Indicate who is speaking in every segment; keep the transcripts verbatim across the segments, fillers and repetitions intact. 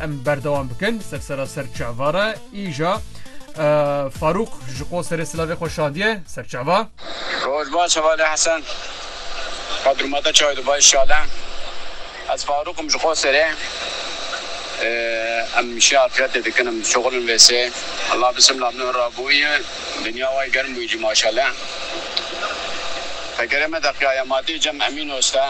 Speaker 1: ام بردوام بکن سرسرا سر چاوارا ایجا فاروق جقو سر سلاوی خوشادیه سر چاوا
Speaker 2: روز با شواله حسن قدرماتا چای دو با انشاءالله از فاروقم جقو سره ام میشه عافیت دکنم شغل ویسه الله بسم الله من رابوی دنیا وای گرم بویجی ماشاءالله فکرمه دقیقه مادی جمع امین وستا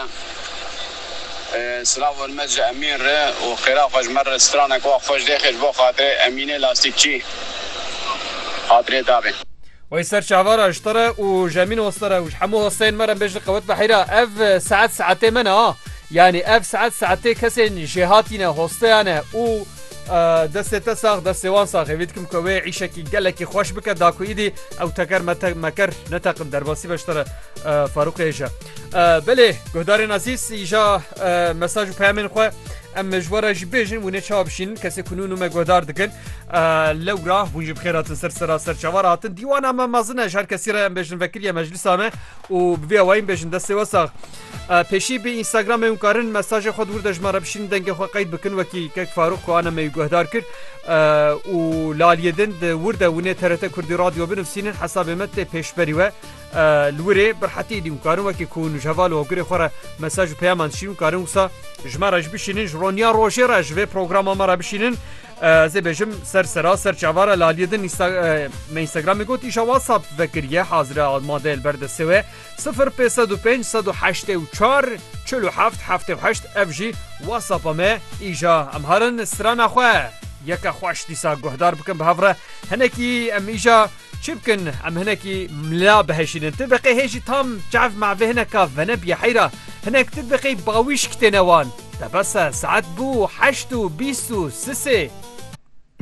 Speaker 2: سلاو المسجد امین ره و خیرا خوش مر رستوران کو خوش دیخش با خاطر امین لاستیکچی خاطر تابع
Speaker 1: وي سر شعبارة اشترى وجمين وصترى وحمو حسين مرة بيجي قوات بحيرة اف ساعات ساعتين منها اه يعني اف ساعات ساعتين كسين جهاتنا هوستيانا و دست تساق دست وان ساق يفيدكم كوي عيشكي قالك خوش بك داكو ايدي او تكر مكر نتاقن درباسي باشترى فاروق ايجا بله قهدار ناسيس ايجا مساج و پیامن خواه ام مجوره جی بیجن و نچاب شین کسی کنونو مگودار دکن لورا بونج بخیرات سر سر سر چوار هاتن دیوان اما مازنه هر کسی را ام بیجن وکیل مجلس امه و بیا وایم بیجن دست وساق پیشی به اینستاگرام امکارن مساج خود ورد جماره بشین دنگ خو قید بکن وکی که فاروق کو انا مگودار کرد و لالیدن ورد و نه ترته کردی رادیو بنفسین حساب مت پیش بری و لوری برحتی دیم کارو وکی کون جوال و گری خوره مساج پیام شیم کارو وسا جماره بشینن رونیا روژه را جوه پروگرام ما را بشینن زی بجم سر سرا سر چوار لالیدن اینستاگرام گوت ایشا واتساپ وکریه حاضر مادل برد سوه صفر پنج دو پنج صد و هشتاد و چهار چهل و هفت هفتاد و هشت اف جی واتساپ ما ایجا امهارن سران خواه یک خوش دیسا گهدار بکن به هفره هنکی ام ایجا چی بکن ام هنکی ملا بهشینن تبقی هیچی تام جعف معوه هنکا ونبی حیره هنک تبقی باویش کتنوان تبسه ساعت بو حشت و بیست و سسه